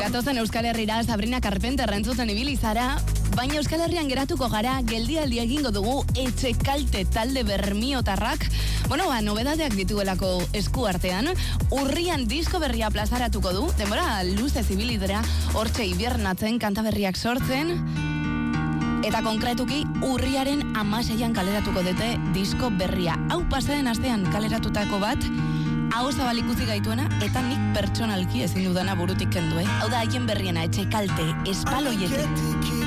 Gatozen Euskal Herrira Sabrina Carpenter entzuten ibili zara, baina Euskal Herrian geratuko gara, geldialdi egingo dugu etxe kalte talde bermiotarrak. Nobedadeak dituelako esku artean, urrian disko berria plazaratuko du, denbora luze zibilidera, hortxe ibiernatzen, kanta berriak sortzen, eta konkretuki urriaren 16an kaleratuko dute disko berria. Hau pasaden astean kaleratutako bat, hau zabal ikusi gaituena, eta nik pertsonalki ezin dudana burutik kendu, Hau da haien berriena, etxe kalte, espaloietik.